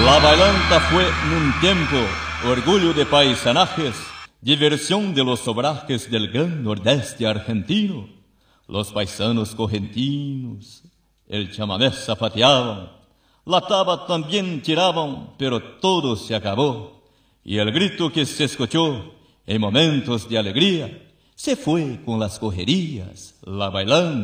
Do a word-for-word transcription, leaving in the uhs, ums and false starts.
La bailanta fue en un tiempo orgullo de paisanajes, diversión de los obrajes del gran nordeste argentino. Los paisanos correntinos el chamamé zapateaban, la taba también tiraban, pero todo se acabó. Y el grito que se escuchó en momentos de alegría se fue con las correrías, la bailanta.